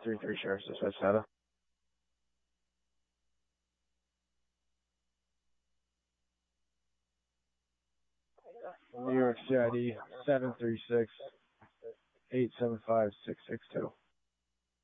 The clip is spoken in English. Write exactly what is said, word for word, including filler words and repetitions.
three three Sheriff's Dispatch data. New York C I D seven three six, eight seven five, six six two.